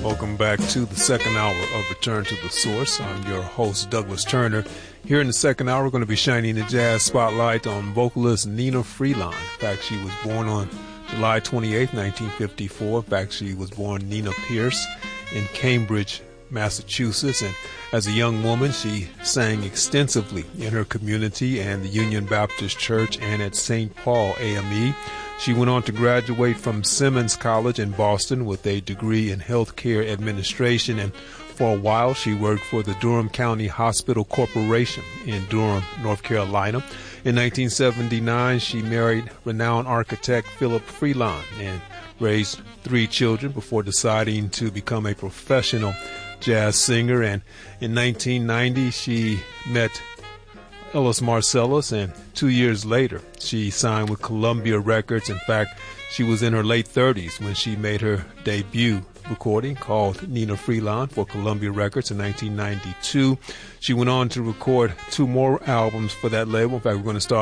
Welcome back to the second hour of Return to the Source. I'm your host, Douglas Turner. Here in the second hour, we're going to be shining the jazz spotlight on vocalist Nina Freelon. In fact, she was born on July 28, 1954. In fact, she was born Nina Pierce in Cambridge, Massachusetts. And as a young woman, she sang extensively in her community and the Union Baptist Church and at St. Paul AME. She went on to graduate from Simmons College in Boston with a degree in healthcare administration, and for a while she worked for the Durham County Hospital Corporation in Durham, North Carolina. In 1979, she married renowned architect Philip Freelon and raised 3 children before deciding to become a professional jazz singer. And in 1990, she met Ellis Marsalis, and 2 years later, she signed with Columbia Records. In fact, she was in her late 30s when she made her debut recording called Nina Freelon for Columbia Records in 1992. She went on to record 2 more albums for that label. In fact, we're going to start